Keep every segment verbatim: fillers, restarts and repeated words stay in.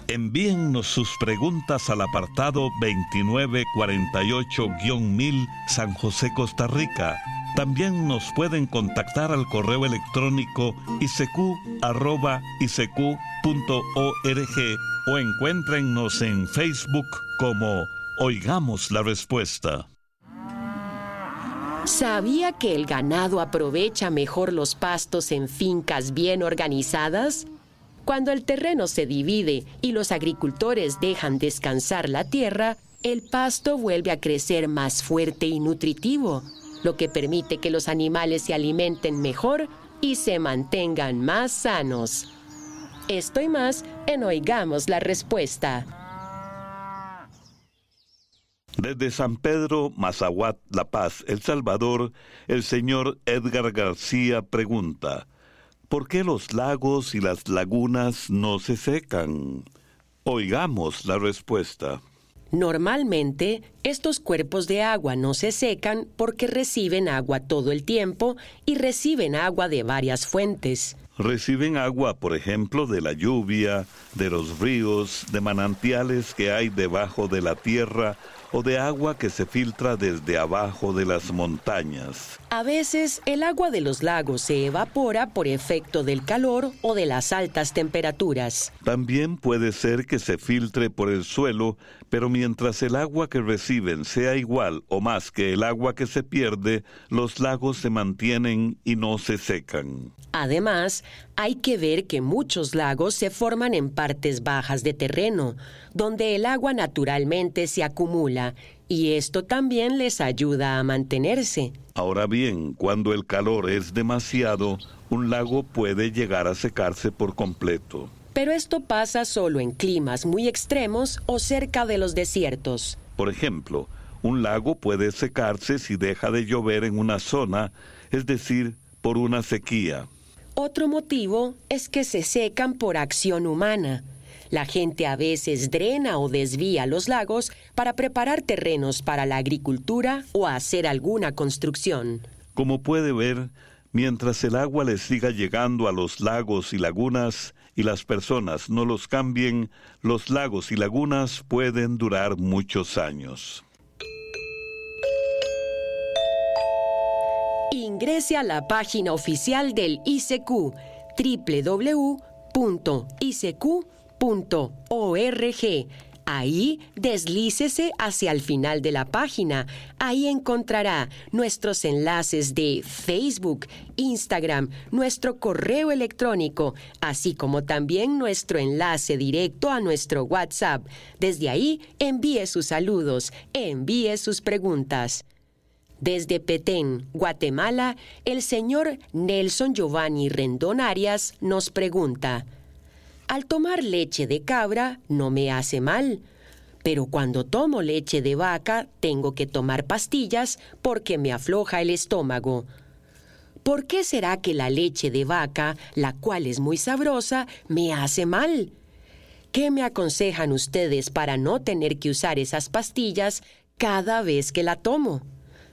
Envíennos sus preguntas al apartado veintinueve cuarenta y ocho mil San José, Costa Rica. También nos pueden contactar al correo electrónico i c q arroba i c q punto org o encuéntrennos en Facebook como Oigamos la Respuesta. ¿Sabía que el ganado aprovecha mejor los pastos en fincas bien organizadas? Cuando el terreno se divide y los agricultores dejan descansar la tierra, el pasto vuelve a crecer más fuerte y nutritivo, lo que permite que los animales se alimenten mejor y se mantengan más sanos. Esto y más en Oigamos la Respuesta. Desde San Pedro, Mazahuat, La Paz, El Salvador, el señor Edgar García pregunta: ¿por qué los lagos y las lagunas no se secan? Oigamos la respuesta. Normalmente, estos cuerpos de agua no se secan porque reciben agua todo el tiempo y reciben agua de varias fuentes. Reciben agua, por ejemplo, de la lluvia, de los ríos, de manantiales que hay debajo de la tierra o de agua que se filtra desde abajo de las montañas. A veces, el agua de los lagos se evapora por efecto del calor o de las altas temperaturas. También puede ser que se filtre por el suelo, pero mientras el agua que reciben sea igual o más que el agua que se pierde, los lagos se mantienen y no se secan. Además, hay que ver que muchos lagos se forman en partes bajas de terreno, donde el agua naturalmente se acumula, y esto también les ayuda a mantenerse. Ahora bien, cuando el calor es demasiado, un lago puede llegar a secarse por completo. Pero esto pasa solo en climas muy extremos o cerca de los desiertos. Por ejemplo, un lago puede secarse si deja de llover en una zona, es decir, por una sequía. Otro motivo es que se secan por acción humana. La gente a veces drena o desvía los lagos para preparar terrenos para la agricultura o hacer alguna construcción. Como puede ver, mientras el agua le siga llegando a los lagos y lagunas y las personas no los cambien, los lagos y lagunas pueden durar muchos años. Ingrese a la página oficial del I C Q, doble u doble u doble u punto i c q punto org. Ahí deslícese hacia el final de la página. Ahí encontrará nuestros enlaces de Facebook, Instagram, nuestro correo electrónico, así como también nuestro enlace directo a nuestro WhatsApp. Desde ahí, envíe sus saludos, envíe sus preguntas. Desde Petén, Guatemala, el señor Nelson Giovanni Rendón Arias nos pregunta: al tomar leche de cabra no me hace mal, pero cuando tomo leche de vaca tengo que tomar pastillas porque me afloja el estómago. ¿Por qué será que la leche de vaca, la cual es muy sabrosa, me hace mal? ¿Qué me aconsejan ustedes para no tener que usar esas pastillas cada vez que la tomo?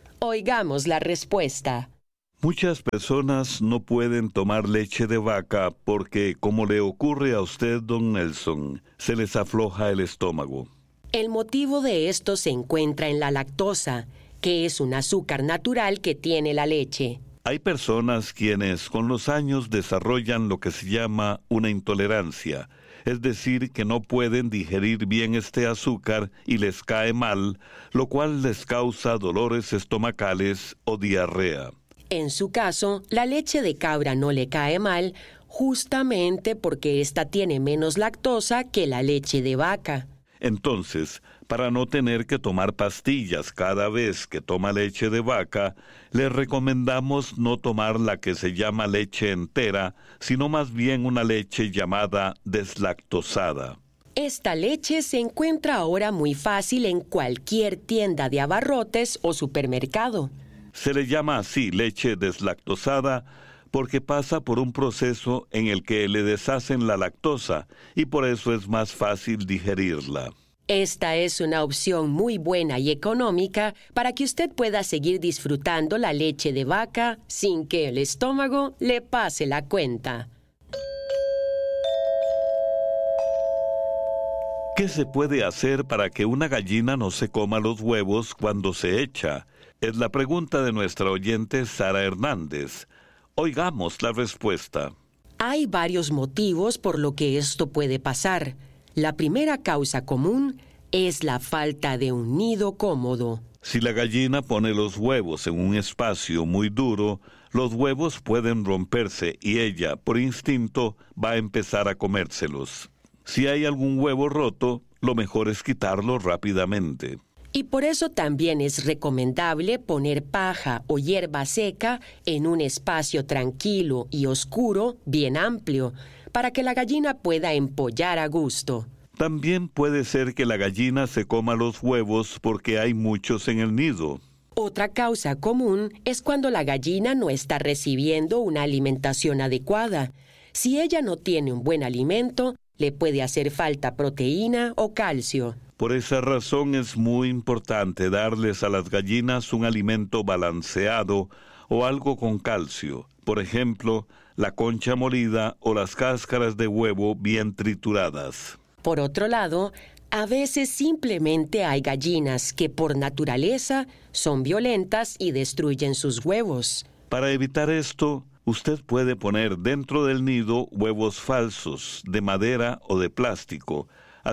Oigamos la respuesta. Muchas personas no pueden tomar leche de vaca porque, como le ocurre a usted, don Nelson, se les afloja el estómago. El motivo de esto se encuentra en la lactosa, que es un azúcar natural que tiene la leche. Hay personas quienes con los años desarrollan lo que se llama una intolerancia, es decir, que no pueden digerir bien este azúcar y les cae mal, lo cual les causa dolores estomacales o diarrea. En su caso, la leche de cabra no le cae mal, justamente porque ésta tiene menos lactosa que la leche de vaca. Entonces, para no tener que tomar pastillas cada vez que toma leche de vaca, le recomendamos no tomar la que se llama leche entera, sino más bien una leche llamada deslactosada. Esta leche se encuentra ahora muy fácil en cualquier tienda de abarrotes o supermercado. Se le llama así leche deslactosada porque pasa por un proceso en el que le deshacen la lactosa y por eso es más fácil digerirla. Esta es una opción muy buena y económica para que usted pueda seguir disfrutando la leche de vaca sin que el estómago le pase la cuenta. ¿Qué se puede hacer para que una gallina no se coma los huevos cuando se echa? Es la pregunta de nuestra oyente Sara Hernández. Oigamos la respuesta. Hay varios motivos por lo que esto puede pasar. La primera causa común es la falta de un nido cómodo. Si la gallina pone los huevos en un espacio muy duro, los huevos pueden romperse y ella, por instinto, va a empezar a comérselos. Si hay algún huevo roto, lo mejor es quitarlo rápidamente. Y por eso también es recomendable poner paja o hierba seca en un espacio tranquilo y oscuro, bien amplio, para que la gallina pueda empollar a gusto. También puede ser que la gallina se coma los huevos porque hay muchos en el nido. Otra causa común es cuando la gallina no está recibiendo una alimentación adecuada. Si ella no tiene un buen alimento, le puede hacer falta proteína o calcio. Por esa razón es muy importante darles a las gallinas un alimento balanceado o algo con calcio. Por ejemplo, la concha molida o las cáscaras de huevo bien trituradas. Por otro lado, a veces simplemente hay gallinas que por naturaleza son violentas y destruyen sus huevos. Para evitar esto, usted puede poner dentro del nido huevos falsos, de madera o de plástico.